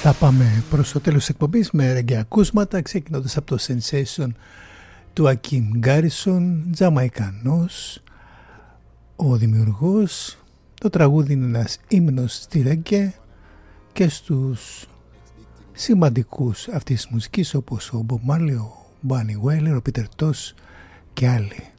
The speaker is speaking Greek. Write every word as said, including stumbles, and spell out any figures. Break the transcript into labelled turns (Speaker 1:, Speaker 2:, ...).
Speaker 1: Θα πάμε προς το τέλος της εκπομπής με ρεγκε ακούσματα, ξεκινώντας από το Sensation του Ακίμ Γκάρισον, Τζαμαϊκανός ο δημιουργός. Το τραγούδι είναι ένας ύμνος στη ρεγκε και στους σημαντικούς αυτής της μουσικής όπως ο Bob Marley, ο Bunny Wailer, ο Peter Tosh και άλλοι.